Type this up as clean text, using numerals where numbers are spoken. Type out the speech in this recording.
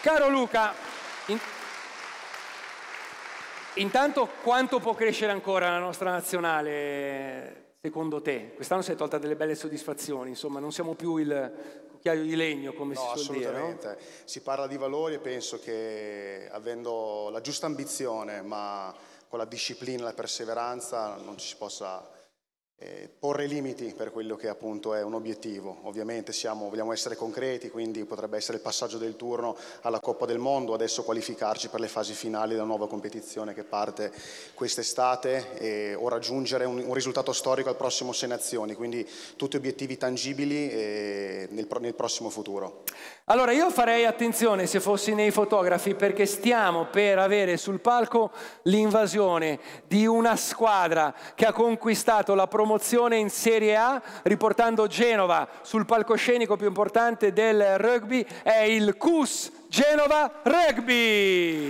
Caro Luca, intanto quanto può crescere ancora la nostra nazionale secondo te? Quest'anno si è tolta delle belle soddisfazioni, insomma non siamo più il cucchiaio di legno come si suol dire, no? Assolutamente. Si parla di valori e penso che avendo la giusta ambizione ma con la disciplina e la perseveranza non ci si possa porre limiti per quello che appunto è un obiettivo. Ovviamente vogliamo essere concreti, quindi potrebbe essere il passaggio del turno alla Coppa del Mondo, adesso qualificarci per le fasi finali della nuova competizione che parte quest'estate o raggiungere un risultato storico al prossimo Sei Nazioni, quindi tutti obiettivi tangibili nel prossimo futuro. Allora io farei attenzione se fossi nei fotografi, perché stiamo per avere sul palco l'invasione di una squadra che ha conquistato la promozione in Serie A, riportando Genova sul palcoscenico più importante del rugby. È il CUS Genova Rugby!